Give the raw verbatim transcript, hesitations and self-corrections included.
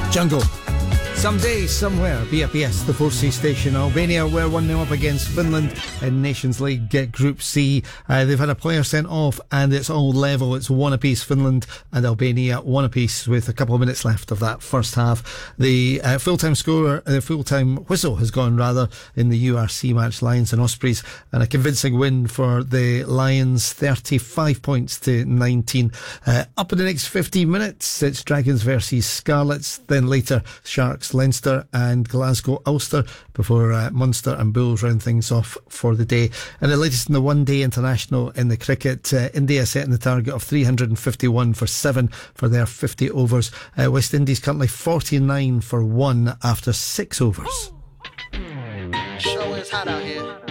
Jungle. Someday, somewhere, B F B S, the four C station. Albania were one nil up against Finland in Nations League Group C. Uh, they've had a player sent off and it's all level. It's one apiece, Finland and Albania, one apiece with a couple of minutes left of that first half. The uh, full-time scorer, the uh, full-time whistle has gone rather in the U R C match, Lions and Ospreys, and a convincing win for the Lions, thirty-five points to nineteen. Uh, up in the next fifteen minutes, it's Dragons versus Scarlets, then later Sharks, Leinster and Glasgow Ulster, before uh, Munster and Bulls round things off for the day. And the latest in the one day international in the cricket, uh, India setting the target of three hundred fifty-one for seven for their fifty overs. uh, West Indies currently forty-nine for one after six overs. Show is hot out here.